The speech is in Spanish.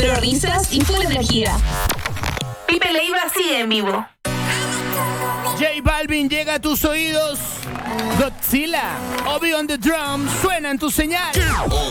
Cero risas y full energía. Pipe Leiva sigue en vivo. J Balvin llega a tus oídos. Godzilla, Obi on the drum, suena en tu señal.